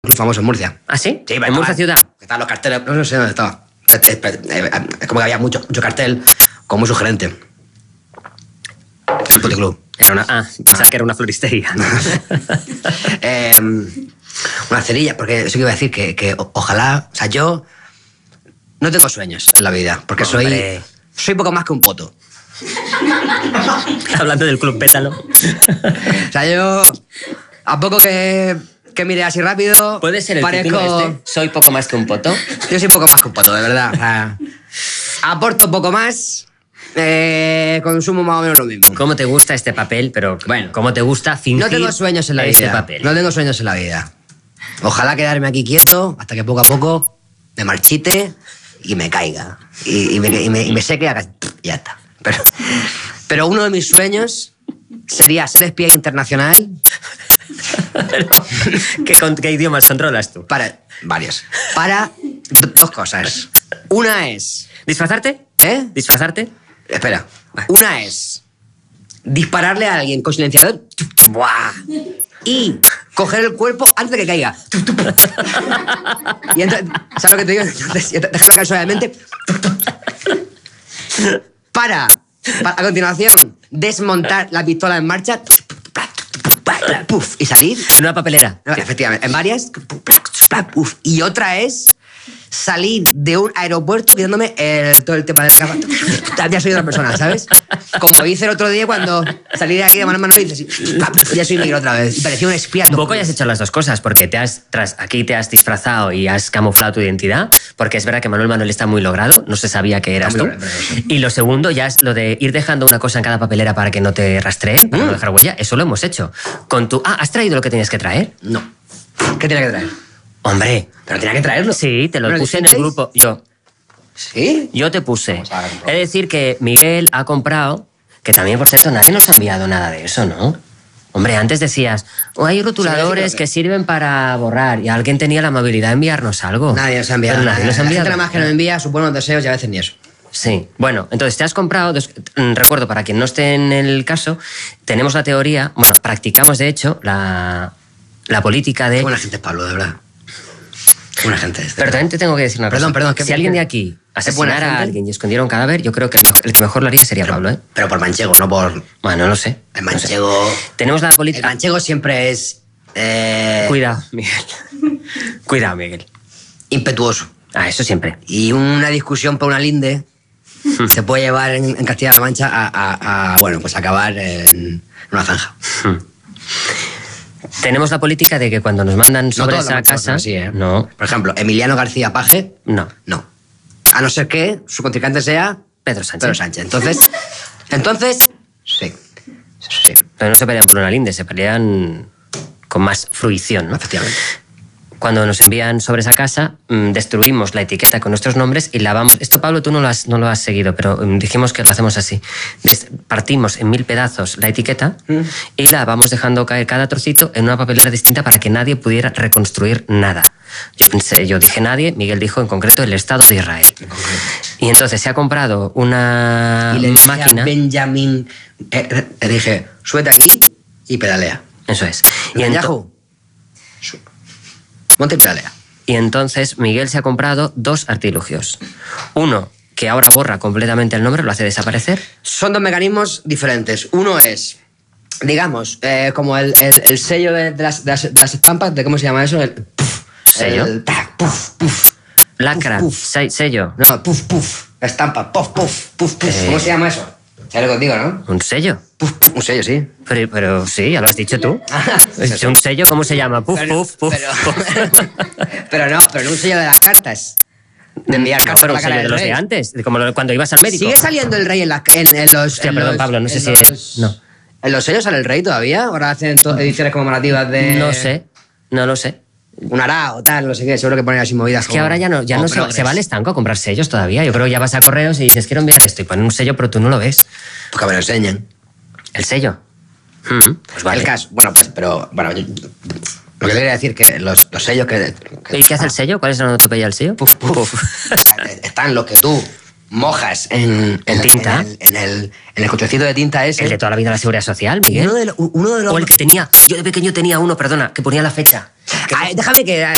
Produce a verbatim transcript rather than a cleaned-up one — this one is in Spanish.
club famoso en Murcia. ¿Ah, sí? Sí, ¿En Murcia ciudad? Estaban los carteles, no sé dónde estaba. Es como que había mucho, mucho cartel, como muy sugerente. El puticlub. Era una, ah, pensaba que era una floristería. eh, una cerilla, porque eso que iba a decir, que, que ojalá, o sea, yo no tengo sueños en la vida, porque Hombre. soy soy poco más que un poto. Hablando del Club Pétalo. O sea, yo, a poco que, que mire así rápido, ¿Puede ser el parezco... título este? Soy poco más que un poto. Yo soy poco más que un poto, de verdad. O sea, aporto poco más, eh, consumo más o menos lo mismo. ¿Cómo te gusta este papel? Pero Bueno. ¿cómo te gusta fingir No tengo sueños en la ese vida. papel? No tengo sueños en la vida. Ojalá quedarme aquí quieto hasta que poco a poco me marchite y me caiga. Y, y, me, y, me, y me seque y ya está. Pero, pero uno de mis sueños sería ser espía internacional. Pero, ¿qué, con- ¿Qué idiomas controlas tú? Para... Varios. Para do- dos cosas. Una es... ¿Disfrazarte? ¿Eh? ¿Disfrazarte? Espera. Una es dispararle a alguien con silenciador. ¡Buah! Y coger el cuerpo antes de que caiga. Y entonces, ¿sabes lo que te digo? Entonces, déjame caer suavemente. Para, para, a continuación, desmontar la pistola en marcha. Puf, y salir. En una papelera. No, efectivamente, en varias. Uf. Y otra es salir de un aeropuerto quitándome el, todo el tema de la capa. Ya soy otra persona, ¿sabes? Como hice el otro día cuando salí de aquí de mano en mano y dices, ya soy negro otra vez. Y parecía un espía. Un poco ya has hecho las dos cosas, porque te has, tras, aquí te has disfrazado y has camuflado tu identidad, porque es verdad que Manuel Manuel está muy logrado, no se sabía que eras Está tú. muy logrado, sí. Y lo segundo ya es lo de ir dejando una cosa en cada papelera para que no te rastreen, para Mm. no dejar huella, eso lo hemos hecho. Con tu... Ah, ¿has traído lo que tenías que traer? No. ¿Qué tenía que traer? Hombre. Pero tenía que traerlo. Sí, te lo ¿Me lo puse en el dijisteis? grupo. Yo, ¿Sí? yo te puse. Vamos a ver, compro. Es decir que Miguel ha comprado, que también, por cierto, nadie nos ha enviado nada de eso, ¿no? Hombre, antes decías, oh, hay rotuladores Sí, que sirven para borrar y alguien tenía la amabilidad de enviarnos algo. Nadie nos ha enviado. Pero nadie nos ha La enviado. gente nada más que nos envía sus buenos deseos y a veces ni eso. Sí, bueno, entonces te has comprado, des- mm, recuerdo, para quien no esté en el caso, tenemos la teoría, bueno, practicamos de hecho la, la política de... Qué buena gente es Pablo, de verdad. Qué buena gente es. de Pero también te tengo que decir una cosa. Perdón, perdón, que- Si alguien que- de aquí ¿es buena asesinara a gente? alguien y escondiera un cadáver, yo creo que el, mejor- el que mejor lo haría sería Pablo, ¿eh? Pero por manchego, no por... Bueno, no lo sé. El no sé. manchego... Tenemos la El política... manchego siempre es... Eh, Cuidado, Miguel. Cuidado, Miguel. impetuoso. Ah, eso siempre. Y una discusión por una linde se puede llevar en, en Castilla-La Mancha a, a- a, bueno, pues acabar en una zanja. Tenemos la política de que cuando nos mandan No sobre todos esa los manchegos casa... son así, ¿eh? No, Por ejemplo, Emiliano García Paje, no. no. A no ser que su contrincante sea Pedro Sánchez. Pedro Sánchez. Entonces, entonces, sí. Sí, Pero no se pelean por una linde, se pelean con más fruición, ¿no? efectivamente. Cuando nos envían sobre esa casa, mm, destruimos la etiqueta con nuestros nombres y la vamos... Esto, Pablo, tú no lo has, no lo has seguido, pero mm, dijimos que lo hacemos así. Des- partimos en mil pedazos la etiqueta y la vamos dejando caer cada trocito en una papelera distinta para que nadie pudiera reconstruir nada. Yo pensé, yo dije nadie, Miguel dijo en concreto el Estado de Israel. Y entonces se ha comprado una Y le dije máquina... a Benjamin, eh, le dije, súbete aquí y pedalea. Eso es. Y, ento- Netanyahu, su- monte y pedalea. y entonces Miguel se ha comprado dos artilugios. Uno que ahora borra completamente el nombre, lo hace desaparecer. Son dos mecanismos diferentes. Uno es, digamos, eh, como el, el- el sello de, de las, de las- de las estampas, de cómo se llama eso, el puf, ¿Sello? el tac, puf, puf. Lacra, Puf, puf. se- sello, No, no, puf, puf, la estampa, puf, puf, puf, puf. Eh. ¿Cómo se llama eso? ¿Sabes lo que os digo, no? un sello. Puf, puf, un sello, sí. Pero, pero sí, ya lo has dicho tú. Es un sello, ¿cómo se llama? Puf, Pero- puf, puf. Pero, puf. pero no, pero no un sello de las cartas. De enviar No, cartas pero a un la cara sello de del los de rey. antes, de como lo- cuando ibas al médico. ¿Sigue saliendo el rey en, las- en, en los... Hostia, en perdón, los- Pablo, no sé en si los- eres- no. ¿En los sellos sale el rey todavía? ¿Ahora hacen to- ediciones conmemorativas de...? No sé, no lo sé. Un ará o tal, no sé qué, seguro que ponen así movidas. Es que ahora ya no, ya no se, se va al estanco a comprar sellos todavía. Yo creo que ya vas a correos y dices, quiero enviar esto y ponen un sello, pero tú no lo ves. Pues que me lo enseñen. ¿El sello? Mm, pues vale. El caso, bueno, pues, pero, bueno, yo- lo que quería decir que los, los sellos que... que- ¿Y qué hace el sello? ¿Cuál es la onomatopeya del sello? Puf, puf, puf. Están los que tú mojas en, En tinta. En el, en el, en el cochecito de tinta ese. El de toda la vida de la Seguridad Social, Miguel. Uno de, lo- uno de los... O el que tenía, yo de pequeño tenía uno, perdona, que ponía la fecha. Que- Ay, déjame que